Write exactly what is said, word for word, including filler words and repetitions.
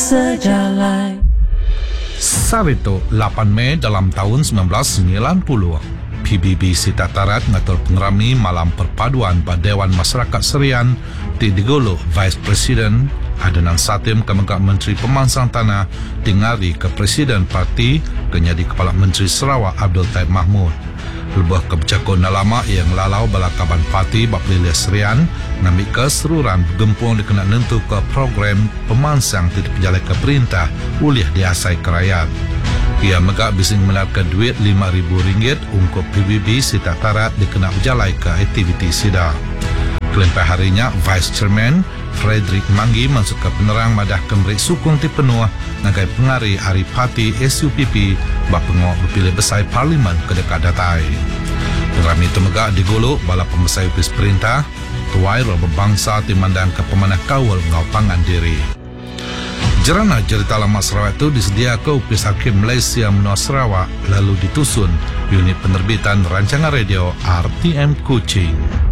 sejalan. Sarito, lapan Mei dalam tahun sembilan belas sembilan puluh, P B B Sita Tarat ngatur pengerami malam perpaduan pada Dewan Masyarakat Serian di Digolo Vice President Adnan Satim ke Megak Menteri Pemansang Tanah tingari ke Presiden Parti kenyadi Kepala Menteri Sarawak Abdul Taib Mahmud. Lebuh kebijakan lama yang lalau balakaban parti Bapilih Serian ngambil keseruran gempung dikena nentu ke program pemansang tidak berjalan ke perintah ulih diasai kerayaan. Ia megak bising menarka duit lima ribu ringgit untuk P B B Sita Tarat dikena berjalan ke aktiviti sida. Kelempai harinya, Vice Chairman Frederick Manggi masuk ke penerang madah kembali sukung ti penuh nagai pengari hari parti S U P P bak pengok berpilih besar parlimen ke dekat datai. Pengerami itu megak digolok bala pembesar upis perintah tuai roba bangsa timandang ke pemanah kawal ngau pangan diri. Jerana cerita lama Sarawak itu disedia ke upis hakim Malaysia menua Sarawak lalu ditusun unit penerbitan rancangan radio R T M Kuching.